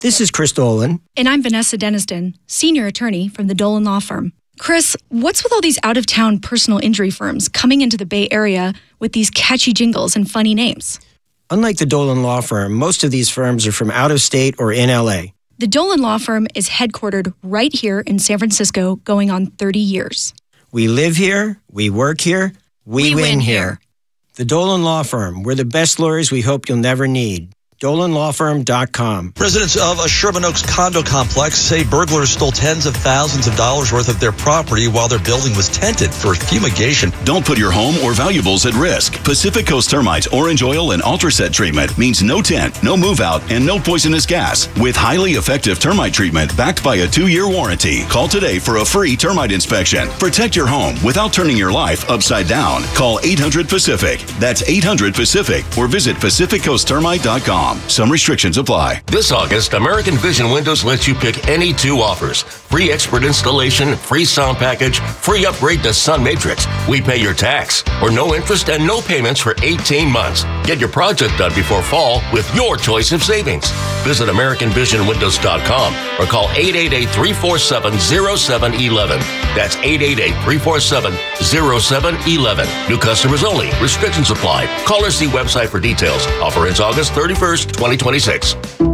This is Chris Dolan. And I'm Vanessa Deniston, senior attorney from the Dolan Law Firm. Chris, what's with all these out-of-town personal injury firms coming into the Bay Area with these catchy jingles and funny names? Unlike the Dolan Law Firm, most of these firms are from out of state or in L.A. The Dolan Law Firm is headquartered right here in San Francisco, going on 30 years. We live here, we work here, we win here. The Dolan Law Firm, we're the best lawyers we hope you'll never need. DolanLawFirm.com. Residents of a Sherman Oaks condo complex say burglars stole tens of thousands of dollars worth of their property while their building was tented for fumigation. Don't put your home or valuables at risk. Pacific Coast Termite Orange Oil and Ultraset treatment means no tent, no move out, and no poisonous gas. With highly effective termite treatment backed by a 2-year warranty. Call today for a free termite inspection. Protect your home without turning your life upside down. Call 800-PACIFIC. That's 800-PACIFIC or visit PacificCoastTermite.com. Some restrictions apply. This August, American Vision Windows lets you pick any 2 offers. Free expert installation, free sound package, free upgrade to Sun Matrix. We pay your tax, or no interest and no payments for 18 months. Get your project done before fall with your choice of savings. Visit AmericanVisionWindows.com or call 888-347-0711. That's 888-347-0711. New customers only. Restrictions apply. Call or see website for details. Offer ends August 31st, 2026.